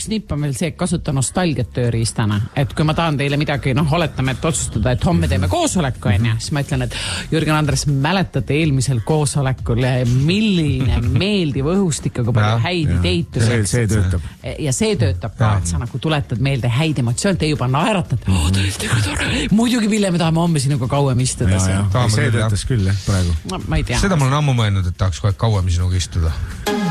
üks nipp on veel see, et kasuta nostalgiat tööriistana. Et kui ma tahan teile midagi, oletame, et otsustada, et homme teeme koosoleku, siis ma ütlen, et Jürgen Andres, mäletate eelmisel koosolekul, milline meeldiv õhustik, aga palju häid ideid. See töötab. Ja see töötab ka, et sa nagu tuletad meelde häid emotsioon, te juba naeratad. Tõesti, kui tore. Muidugi, Ville, me tahame homme sinuga kauem istuda. See töötas küll, praegu. Ma ei tea. Seda mul on ammu mõelnud, et tahaks kohe kauem sinuga istuda.